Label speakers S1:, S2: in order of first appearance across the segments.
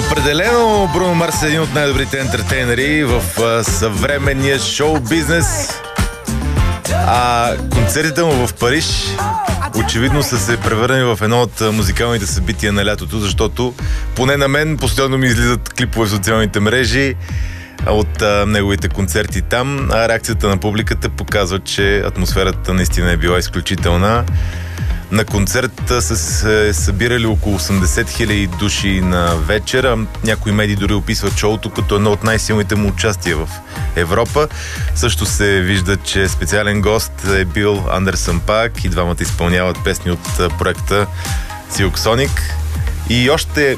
S1: Определено Бруно Марс е един от най-добрите ентертейнери в съвременния шоу-бизнес. Концертите му в Париж очевидно са се превърнали в едно от музикалните събития на лятото, защото поне на мен постоянно ми излизат клипове в социалните мрежи от неговите концерти там, а реакцията на публиката показва, че атмосферата наистина е била изключителна. На концерта са се събирали около 80 000 души на вечера. Някои медии дори описват шоуто като едно от най-силните му участия в Европа. Също се вижда, че специален гост е бил Андерсън Пак и двамата изпълняват песни от проекта Silk Sonic. И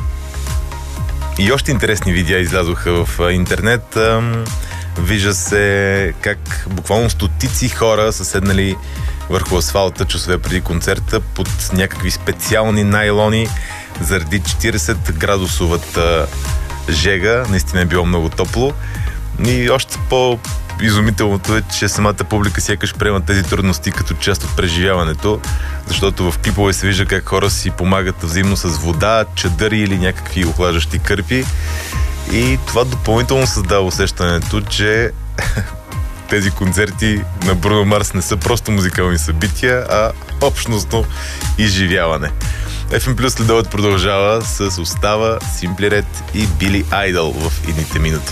S1: още интересни видеа излязоха в интернет. Вижда се как буквално стотици хора са седнали върху асфалта часове преди концерта под някакви специални найлони заради 40 градусовата жега. Наистина е било много топло. И още по-изумителното е, че самата публика сякаш приема тези трудности като част от преживяването, защото в клипове се вижда как хора си помагат взаимно с вода, чадъри или някакви охлаждащи кърпи. И това допълнително създава усещането, че тези концерти на Бруно Марс не са просто музикални събития, а общностно изживяване. FM Plus следовът продължава с Остава, Simply Red и Billy Idol в идните минути.